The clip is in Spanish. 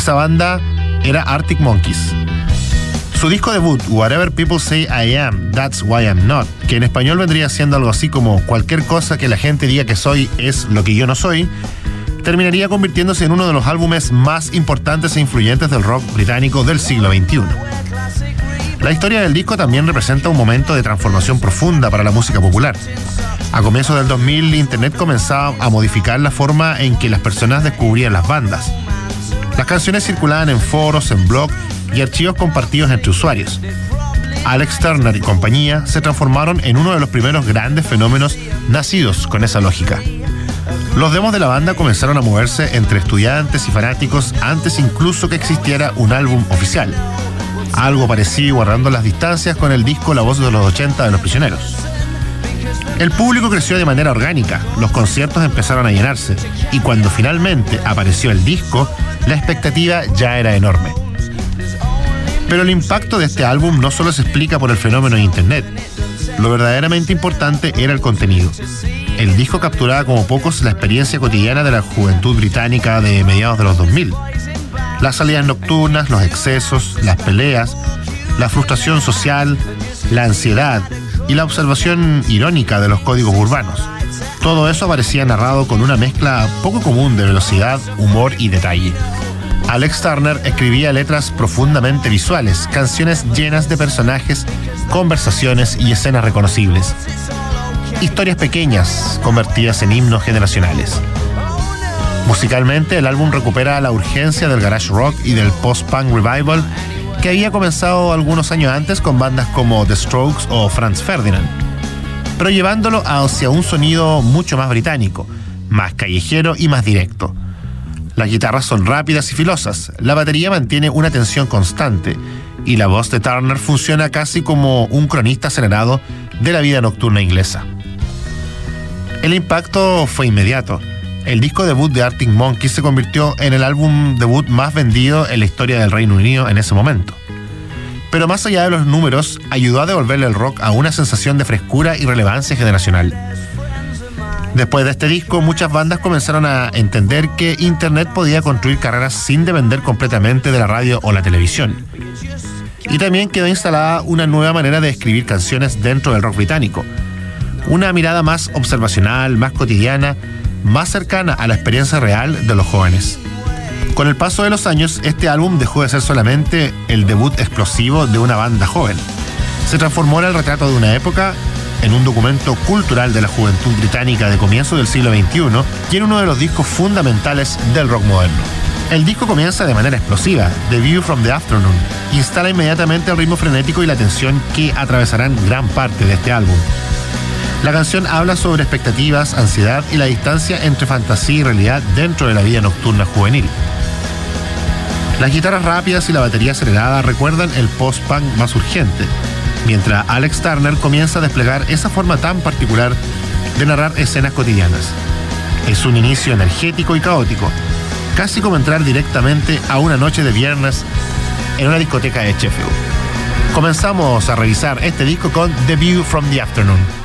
esa banda era Arctic Monkeys. Su disco debut, Whatever People Say I Am, That's Why I'm Not, que en español vendría siendo algo así como cualquier cosa que la gente diga que soy es lo que yo no soy, terminaría convirtiéndose en uno de los álbumes más importantes e influyentes del rock británico del siglo XXI. La historia del disco también representa un momento de transformación profunda para la música popular. A comienzos del 2000, Internet comenzaba a modificar la forma en que las personas descubrían las bandas. Las canciones circulaban en foros, en blogs y archivos compartidos entre usuarios. Alex Turner y compañía se transformaron en uno de los primeros grandes fenómenos nacidos con esa lógica. Los demos de la banda comenzaron a moverse entre estudiantes y fanáticos antes incluso que existiera un álbum oficial. Algo parecido guardando las distancias con el disco La Voz de los 80 de Los Prisioneros. El público creció de manera orgánica, los conciertos empezaron a llenarse y cuando finalmente apareció el disco, la expectativa ya era enorme. Pero el impacto de este álbum no solo se explica por el fenómeno de Internet. Lo verdaderamente importante era el contenido. El disco capturaba como pocos la experiencia cotidiana de la juventud británica de mediados de los 2000. Las salidas nocturnas, los excesos, las peleas, la frustración social, la ansiedad y la observación irónica de los códigos urbanos. Todo eso aparecía narrado con una mezcla poco común de velocidad, humor y detalle. Alex Turner escribía letras profundamente visuales, canciones llenas de personajes, conversaciones y escenas reconocibles. Historias pequeñas convertidas en himnos generacionales. Musicalmente, el álbum recupera la urgencia del garage rock y del post-punk revival que había comenzado algunos años antes con bandas como The Strokes o Franz Ferdinand, pero llevándolo hacia un sonido mucho más británico, más callejero y más directo. Las guitarras son rápidas y filosas, la batería mantiene una tensión constante y la voz de Turner funciona casi como un cronista acelerado de la vida nocturna inglesa. El impacto fue inmediato. El disco debut de Arctic Monkeys se convirtió en el álbum debut más vendido en la historia del Reino Unido en ese momento. Pero más allá de los números, ayudó a devolverle el rock a una sensación de frescura y relevancia generacional. Después de este disco, muchas bandas comenzaron a entender que Internet podía construir carreras sin depender completamente de la radio o la televisión. Y también quedó instalada una nueva manera de escribir canciones dentro del rock británico. Una mirada más observacional, más cotidiana, más cercana a la experiencia real de los jóvenes. Con el paso de los años, este álbum dejó de ser solamente el debut explosivo de una banda joven. Se transformó en el retrato de una época, en un documento cultural de la juventud británica de comienzo del siglo XXI y en uno de los discos fundamentales del rock moderno. El disco comienza de manera explosiva, The View from the Afternoon, instala inmediatamente el ritmo frenético y la tensión que atravesarán gran parte de este álbum. La canción habla sobre expectativas, ansiedad y la distancia entre fantasía y realidad dentro de la vida nocturna juvenil. Las guitarras rápidas y la batería acelerada recuerdan el post-punk más urgente, mientras Alex Turner comienza a desplegar esa forma tan particular de narrar escenas cotidianas. Es un inicio energético y caótico, casi como entrar directamente a una noche de viernes en una discoteca de Sheffield. Comenzamos a revisar este disco con The View from the Afternoon.